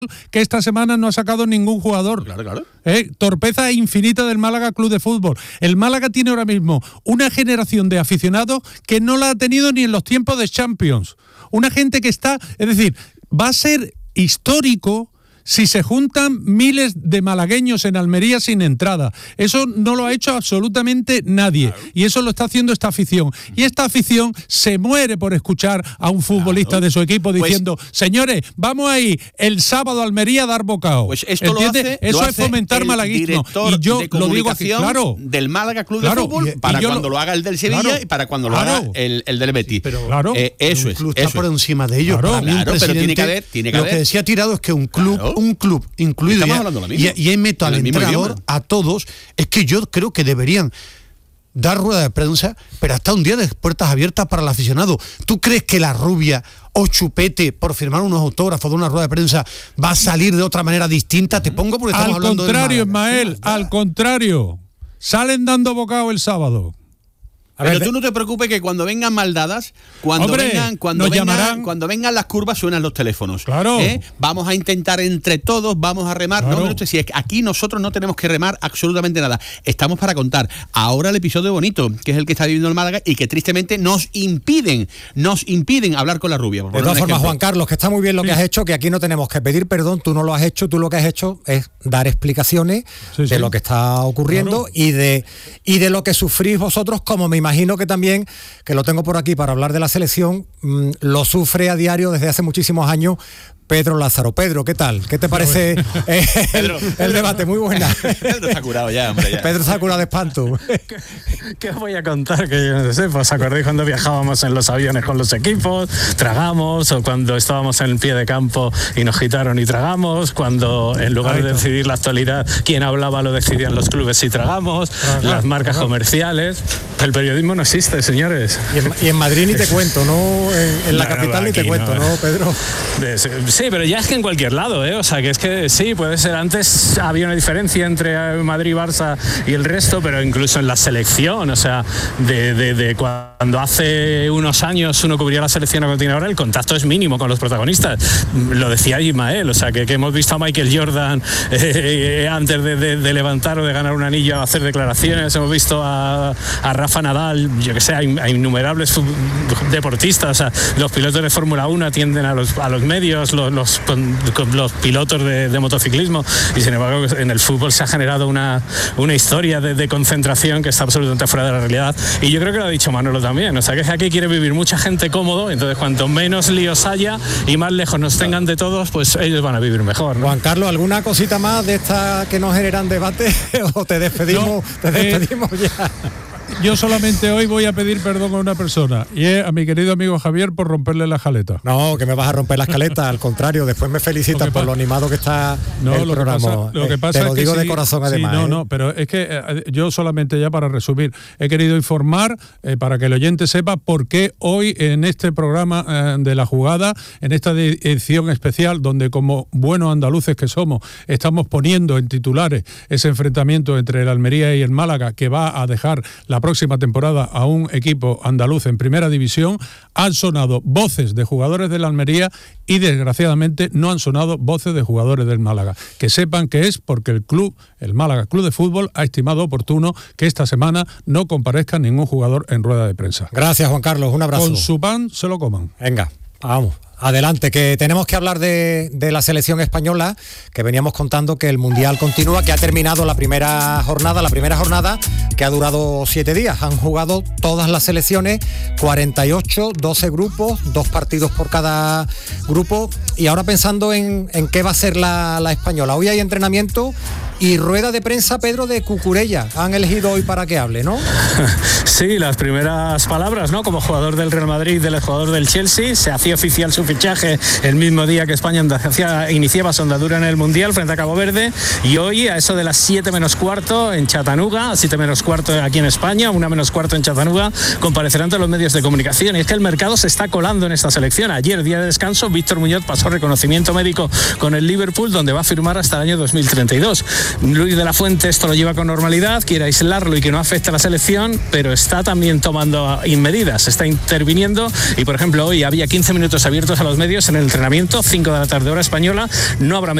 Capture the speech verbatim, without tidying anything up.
que esta semana no ha sacado ningún jugador. Claro, claro. ¿Eh? Torpeza infinita del Málaga Club de Fútbol. El Málaga tiene ahora mismo una generación de aficionados que no la ha tenido ni en los tiempos de Champions. Una gente que está, es decir, va a ser histórico si se juntan miles de malagueños en Almería sin entrada. Eso no lo ha hecho absolutamente nadie. Claro. Y eso lo está haciendo esta afición. Y esta afición se muere por escuchar a un futbolista claro. de su equipo diciendo, pues, señores, vamos a ir el sábado a Almería a dar bocado. Pues esto lo hace, eso lo es fomentar malaguismo. Y yo lo digo así, claro, del Málaga Club claro, de Fútbol y, para y cuando lo, lo haga el del Sevilla claro, y para cuando lo claro, haga el, el del Betis. Sí, pero claro, eh, eso un es. club eso está por encima de ellos. Claro, para mí claro, pero tiene que haber, tiene que lo haber. que decía Tirado es que un club, claro. un club incluido ya, y, y ahí meto al entrenador a todos, es que yo creo que deberían dar rueda de prensa, pero hasta un día de puertas abiertas para el aficionado. ¿Tú crees que la Rubia o Chupete, por firmar unos autógrafos de una rueda de prensa, va a salir de otra manera distinta? Te pongo porque estamos al hablando del contrario, Ismael, al contrario, salen dando bocado el sábado. Pero tú no te preocupes que cuando vengan maldadas, cuando Hombre, vengan, cuando vengan, cuando vengan las curvas suenan los teléfonos. Claro. ¿Eh? Vamos a intentar entre todos, vamos a remar. Claro. No, no, si es que aquí nosotros no tenemos que remar absolutamente nada. Estamos para contar. Ahora el episodio bonito, que es el que está viviendo el Málaga y que tristemente nos impiden, nos impiden hablar con la Rubia. De todas formas, Juan Carlos, que está muy bien lo sí. que has hecho, que aquí no tenemos que pedir perdón, tú no lo has hecho, tú lo que has hecho es dar explicaciones sí, de sí. lo que está ocurriendo claro. y de y de lo que sufrís vosotros, como me imagino que también, que lo tengo por aquí para hablar de la selección, mmm, lo sufre a diario desde hace muchísimos años Pedro Lázaro. Pedro, ¿qué tal? ¿Qué te parece eh, el, el debate? Muy buena. Pedro se ha curado ya, hombre. Ya. Pedro se ha curado de espanto. ¿Qué, qué os voy a contar? Que yo no sé, pues acordáis cuando viajábamos en los aviones con los equipos, tragamos, o cuando estábamos en el pie de campo y nos quitaron y tragamos, cuando en lugar de decidir la actualidad, quien hablaba lo decidían los clubes y tragamos, ajá, las marcas ajá. comerciales. El periodismo no existe, señores. Y en, y en Madrid ni te cuento, ¿no? En, en la no, capital no, ni te cuento, ¿no, ¿no Pedro? De, sí, pero ya es que en cualquier lado, ¿eh? O sea, que es que sí, puede ser. Antes había una diferencia entre Madrid, Barça y el resto, pero incluso en la selección, o sea, de, de, de cuando hace unos años uno cubría la selección a continuar ahora, el contacto es mínimo con los protagonistas. Lo decía Ismael, o sea, que, que hemos visto a Michael Jordan eh, antes de, de, de levantar o de ganar un anillo a hacer declaraciones, hemos visto a, a Rafa Nadal, yo que sé, hay, hay innumerables deportistas, o sea, los pilotos de Fórmula uno atienden a los, a los medios, los, los, con, con los pilotos de, de motociclismo, y sin embargo en el fútbol se ha generado una, una historia de, de concentración que está absolutamente fuera de la realidad, y yo creo que lo ha dicho Manolo también, o sea, que aquí quiere vivir mucha gente cómodo, entonces cuanto menos líos haya y más lejos nos tengan de todos, pues ellos van a vivir mejor, ¿no? Juan Carlos, ¿alguna cosita más de esta que nos generan debate o te despedimos, no, te despedimos eh... ya? Yo solamente hoy voy a pedir perdón a una persona, y es a mi querido amigo Javier por romperle la jaleta. No, que me vas a romper la escaleta, al contrario, después me felicitas lo por lo animado que está no, el lo programa. Que pasa, lo que pasa Te lo es digo que de sí, corazón además. Sí, no, ¿eh? no, pero es que eh, yo solamente ya para resumir, he querido informar eh, para que el oyente sepa por qué hoy en este programa eh, de La Jugada, en esta edición especial, donde como buenos andaluces que somos, estamos poniendo en titulares ese enfrentamiento entre el Almería y el Málaga, que va a dejar la próxima temporada a un equipo andaluz en primera división, han sonado voces de jugadores del Almería y desgraciadamente no han sonado voces de jugadores del Málaga. Que sepan que es porque el club, el Málaga Club de Fútbol, ha estimado oportuno que esta semana no comparezca ningún jugador en rueda de prensa. Gracias, Juan Carlos, un abrazo. Con su pan se lo coman. Venga, vamos. Adelante, que tenemos que hablar de, de la selección española, que veníamos contando que el Mundial continúa, que ha terminado la primera jornada, la primera jornada que ha durado siete días. Han jugado todas las selecciones, cuarenta y ocho, doce grupos, dos partidos por cada grupo, y ahora pensando en, en qué va a ser la, la española. Hoy hay entrenamiento y rueda de prensa, Pedro, de Cucurella. Han elegido hoy para que hable, ¿no? Sí, las primeras palabras, ¿no? Como jugador del Real Madrid, del jugador del Chelsea, se hacía oficial su fichaje el mismo día que España hacía, iniciaba su andadura en el Mundial frente a Cabo Verde, y hoy a eso de las siete menos cuarto en Chattanooga, siete menos cuarto aquí en España, una menos cuarto en Chattanooga, comparecerán ante los medios de comunicación. Y es que el mercado se está colando en esta selección. Ayer, día de descanso, Víctor Muñoz pasó reconocimiento médico con el Liverpool, donde va a firmar hasta el año dos mil treinta y dos. Luis de la Fuente esto lo lleva con normalidad, quiere aislarlo y que no afecte a la selección, pero está también tomando medidas, está interviniendo y, por ejemplo, hoy había quince minutos abiertos a los medios en el entrenamiento, cinco de la tarde hora española, no habrá